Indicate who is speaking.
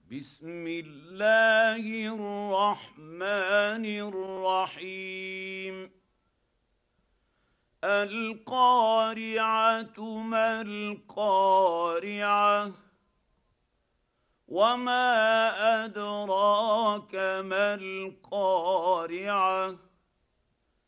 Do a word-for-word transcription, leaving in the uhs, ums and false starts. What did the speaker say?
Speaker 1: بسم الله الرحمن الرحيم القارعة ما القارعة وما أدراك ما القارعة